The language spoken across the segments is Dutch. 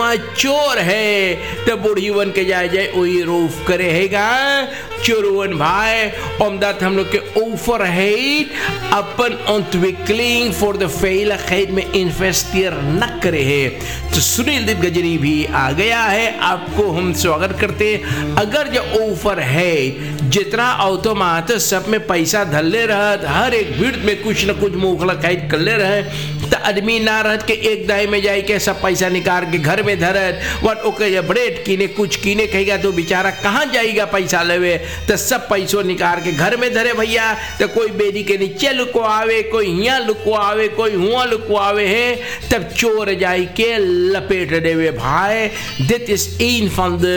वहाँ चोर है तो बूढ़ीवन के जाए जाए वही रूफ करे हैगा चोरवन भाई omdat हम लोग के ओवर है अपन ontwikkeling voor de veiligheid में इन्वेस्टर न करे है। तो सुनील दत्त गजनी भी आ गया है, आपको हम स्वागत करते। अगर जो ओवर है जितना ऑटोमाट सब में पैसा धले रहत, हर एक भीड़ में कुछ न कुछ मुखला कैद कर ले रहे, तो आदमी ना रहत के एक दाई में जाए के सब पैसा निकाल के घर में धरत वन ओके ब्रेड कीने कुछ कीने कहेगा तो बेचारा कहाँ जाएगा पैसा लेवे, तो सब पैसों निकाल के घर में धरे भैया। तो कोई बेदी के नीचे लुको आवे, कोई यहाँ लुको आवे, कोई हुआ लुको आवे है, तब चोर जाए के लपेट देवे भाई। dit is een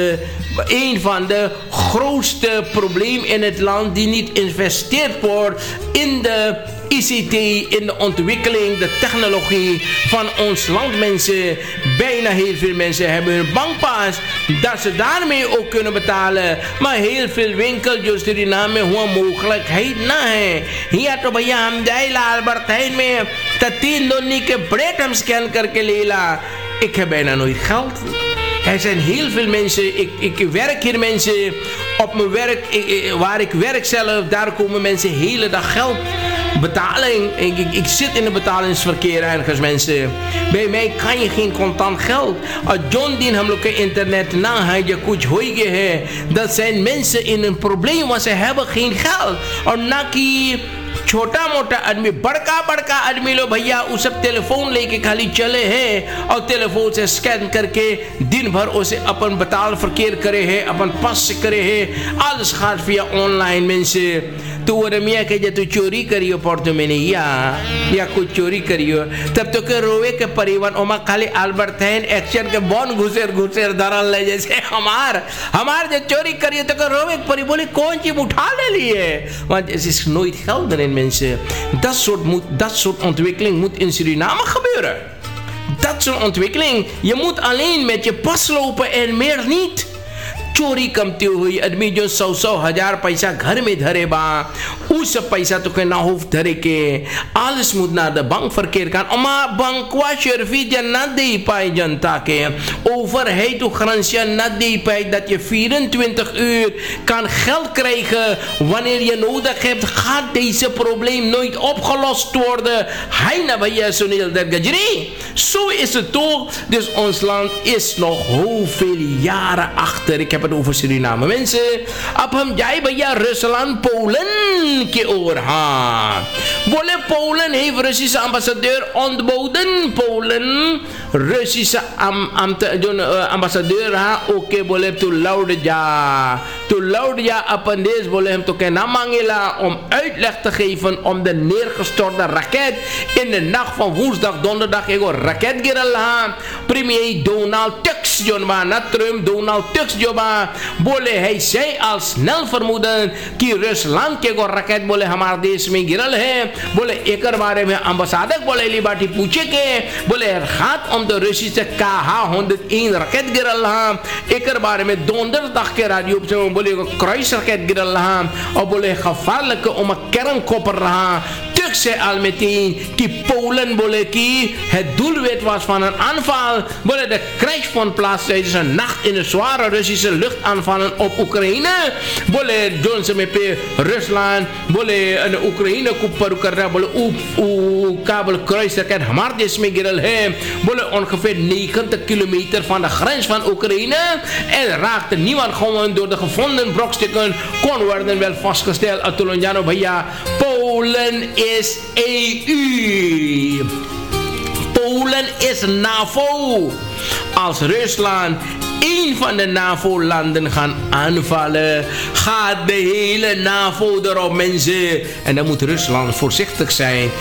van de grootste problemen in het land die niet geïnvesteerd wordt in de ICT, in de ontwikkeling, de technologie van ons land. Mensen, bijna heel veel mensen hebben hun bankpas, dat ze daarmee ook kunnen betalen. Maar heel veel winkels in Suriname gewoon mogelijkheid na है। यहाँ तो भैया हम जाइला अल्बर्टाइन में तो 3 दोनी के ब्रेड हम स्कैन करके लेला। Ik heb bijna nooit geld. Er zijn heel veel mensen, ik werk hier mensen op mijn werk, waar ik werk zelf, daar komen mensen de hele dag geld betaling. Ik zit in het betalingsverkeer ergens mensen. Bij mij kan je geen contant geld. Als John Dean हम लोग के internet ना है या कुछ हो गया है, dat zijn mensen in een probleem want ze hebben geen geld. और ना कि छोटा मोटा आदमी, बड़का बड़का आदमी लो भैया वो सब टेलीफोन लेके खाली चले हैं और टेलीफोन से स्कैन करके दिन भर उसे अपन बताल फकीर करे है, अपन पास से करे है, alles gaat via online mensen। तो वो रमिया के जब तू चोरी करियो पड़तो मैंने या कुछ चोरी करियो तब तो के रोवे के परिवार ओमा खाली अल्बर्टाइन एक्शन के बॉन घुसेर धरल ले जैसे हमार जो चोरी करियो तो के रोवे के परिवार बोले कौन चीज उठा ले लिए, want het is nooit gelden in mensen। Dat soort ontwikkeling moet in Suriname gebeuren। Dat soort ontwikkeling, je moet alleen met je pas lopen en meer niet। चोरी कमती हुई आदमी जो 100 हजार पैसा घर में धरे बा उस पैसा तो के ना हो धरे के alles moet naar de bank verkeer gaan maar bankwa service na de bij जनता के overheid of garantie na de bij dat je 24 uur kan geld krijgen wanneer je nodig hebt, gaat deze probleem nooit opgelost worden। Hij na bij Sunil Dत्त Gajनी, zo is het toch। Dus ons land is nog hoeveel jaren achter। Ik heb over Suriname mensen। अब हम जाए भैया रूसलैंड पोलैंड की ओर। हाँ बोले Poland heeft Russische ambassadeur ontboden Poland Russische ambassadeur हाँ ओके बोले तू लौट जा अपन देश बोले हम तो कहना मांगेला om uitleg te geven om de neergestorte raket in de nacht van woensdag donderdag ego raket गिरल हाँ premier Donald Tusk जो ना Trump Donald Tusk जो बोले है से al snel vermoeden कि रूसलैंड के को रकेट बोले हमारे देश में गिरल है। बोले एक बारे में अम्बासाडर बोले ली बाटी पूछे के बोले हाथ om de Russische KH-101 raket गिरल हाँ एक बारे में donderdag के radio से बोले kruisraket गिरल हाँ और बोले gevaarlijk om een kernkopper रहा। Turk zei al meteen कि Polen बोले कि het doelwit was van een aanval। बोले de crash vond plaats tijdens een nacht in de zware Russische luchtaanvallen op Oekraïne। बोले जोन में पे रूसलैंड बोले Oekraïne को पर कर रहा बोले काबल kruisraket हमारे देश में गिरल है। बोले ongeveer 90 kilometer van de grens van Oekraïne en raakte niemand gewoon door de gevonden brokstukken kon worden wel vastgesteld। Atolonjano भैया Polen is EU, Polen is NAVO। Als Rusland een van de NAVO-landen gaan aanvallen, gaat de hele NAVO erop mensen. En dan moet Rusland voorzichtig zijn.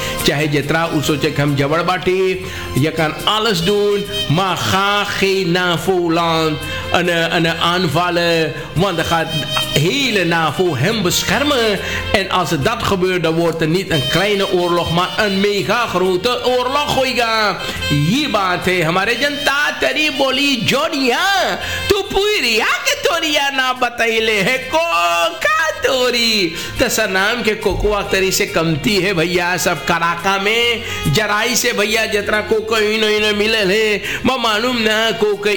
Je kan alles doen, maar ga geen NAVO-land aanvallen, want dan gaat de hele NAVO hem beschermen. En als dat gebeurt, dan wordt er niet een kleine oorlog, maar een mega grote oorlog होएगा। ये बात है हमारे जनता तरी बोली जोड़िया तू पूरी के तोरिया ना बताइले है को का तोरी तसा नाम के कोकोआ तरी से कमती है भैया। सब कराका में जराई से भैया जितना कोकोइन मिले है मालूम ना कोके